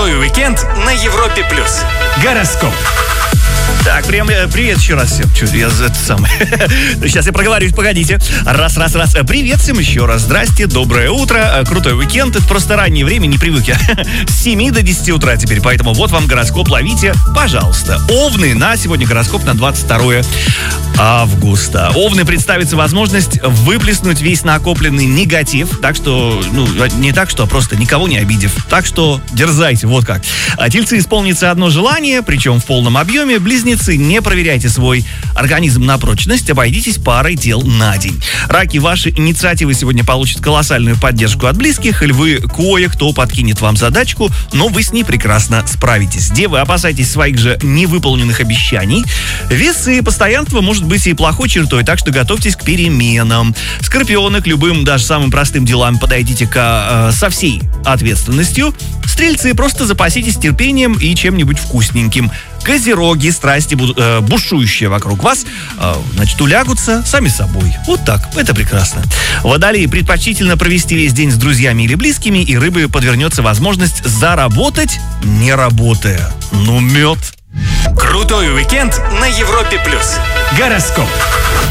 Крутой уикенд на Европе+. Гороскоп. Так, привет еще раз всем. Чё, я это самое. Сейчас я проговорюсь, погодите. Раз. Привет всем еще раз. Здрасте, доброе утро. Крутой уикенд. Это просто раннее время, не привык я. С 7 до 10 утра теперь. Поэтому вот вам гороскоп, ловите, пожалуйста. Овны, на сегодня гороскоп на 22 августа. Овны, представится возможность выплеснуть весь накопленный негатив. Так что, не так что, а просто никого не обидев. Так что дерзайте, вот как. Тельцы, исполнится одно желание, причем в полном объеме. Близнецы, не проверяйте свой организм на прочность, обойдитесь парой дел на день. Раки, ваши инициативы сегодня получат колоссальную поддержку от близких. Львы, кое-кто подкинет вам задачку, но вы с ней прекрасно справитесь. Девы, опасайтесь своих же невыполненных обещаний. Весы, постоянство может быть и плохой чертой, так что готовьтесь к переменам. Скорпионы, к любым, даже самым простым делам подойдите со всей ответственностью. Стрельцы, просто запаситесь терпением и чем-нибудь вкусненьким. Козероги, страсти бушующие вокруг вас, улягутся сами собой. Вот так, это прекрасно. Водолеи, предпочтительно провести весь день с друзьями или близкими, и рыбы подвернется возможность заработать, не работая. Мед. Крутой уикенд на Европе+. Гороскоп.